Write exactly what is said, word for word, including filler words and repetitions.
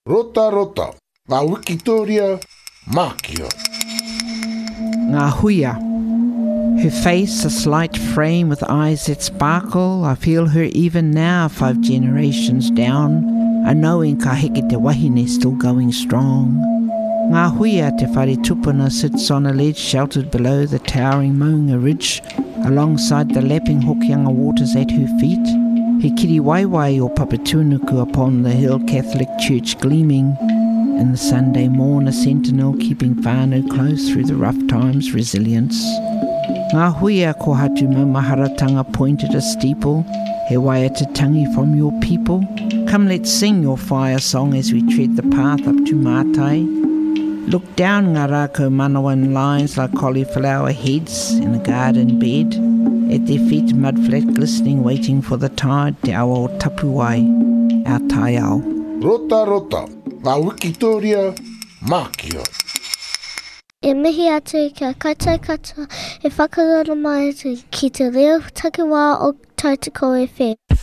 Rota rota, ngā Wikitoria, Mākia. Ngā huia. Her face a slight frame with eyes that sparkle. I feel her even now, five generations down. I know in ka heke te wahine still going strong. Ngā huia te whare tupuna sits on a ledge sheltered below the towering Maunga Ridge, alongside the lapping Hokianga waters at her feet. He kiri waiwai o Papatunuku upon the hill, Catholic Church gleaming. In the Sunday morn, a sentinel keeping whānau close through the rough times, resilience. Ngā huia ko hatu maumaharatanga pointed a steeple, he waia te tangi from your people. Come let's sing your fire song as we tread the path up to Mātai. Look down ngā rākau manawan lines like cauliflower heads in a garden bed. At their feet mud flat glistening, waiting for the tide, te awa o Tapuai, our tai ao. Rota rota, ngā Wikitoria, Mākia. E mihi atu kia kaitai katoa, e whakarara mai atu ki te reo takiwā o Tautoko F M.